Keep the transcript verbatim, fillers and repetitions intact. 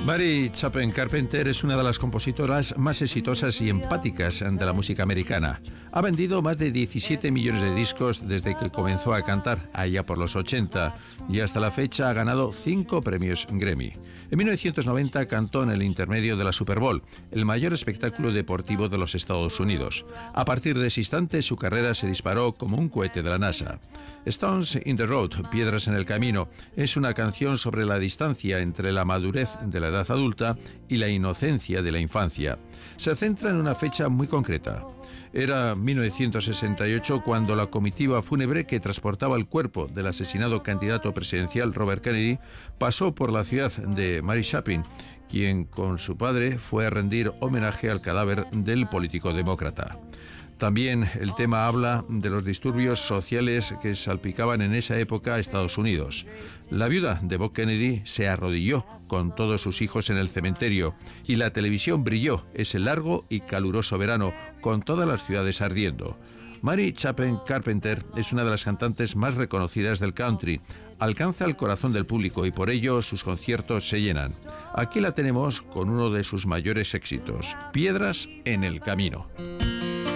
Mary Chapin Carpenter es una de las compositoras más exitosas y empáticas de la música americana. Ha vendido más de diecisiete millones de discos desde que comenzó a cantar, allá por los ochenta, y hasta la fecha ha ganado cinco premios Grammy. En mil novecientos noventa cantó en el intermedio de la Super Bowl, el mayor espectáculo deportivo de los Estados Unidos. A partir de ese instante, su carrera se disparó como un cohete de la NASA. Stones in the Road, Piedras en el Camino, es una canción sobre la distancia entre la madurez de la edad adulta y la inocencia de la infancia. Se centra en una fecha muy concreta. Era mil novecientos sesenta y ocho cuando la comitiva fúnebre que transportaba el cuerpo del asesinado candidato presidencial Robert Kennedy pasó por la ciudad de Mary Chapin, quien con su padre fue a rendir homenaje al cadáver del político demócrata. También el tema habla de los disturbios sociales que salpicaban en esa época a Estados Unidos. La viuda de Bob Kennedy se arrodilló con todos sus hijos en el cementerio y la televisión brilló ese largo y caluroso verano con todas las ciudades ardiendo. Mary Chapin Carpenter es una de las cantantes más reconocidas del country. Alcanza el corazón del público y por ello sus conciertos se llenan. Aquí la tenemos con uno de sus mayores éxitos, Piedras en el Camino.